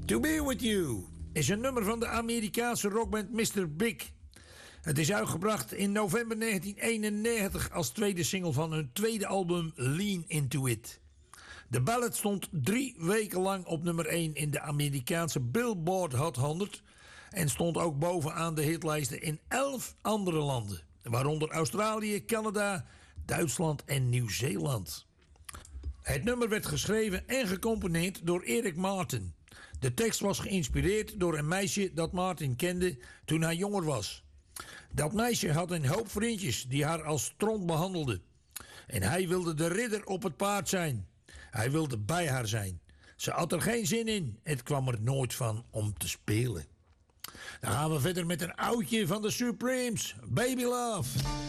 To Be With You is een nummer van de Amerikaanse rockband Mr. Big. Het is uitgebracht in november 1991 als tweede single van hun tweede album Lean Into It. De ballad stond 3 weken lang op nummer 1 in de Amerikaanse Billboard Hot 100... en stond ook bovenaan de hitlijsten in 11 andere landen, waaronder Australië, Canada, Duitsland en Nieuw-Zeeland. Het nummer werd geschreven en gecomponeerd door Eric Martin. De tekst was geïnspireerd door een meisje dat Martin kende toen hij jonger was. Dat meisje had een hoop vriendjes die haar als stront behandelden. En hij wilde de ridder op het paard zijn. Hij wilde bij haar zijn. Ze had er geen zin in. Het kwam er nooit van om te spelen. Dan gaan we verder met een oudje van de Supremes. Baby Love.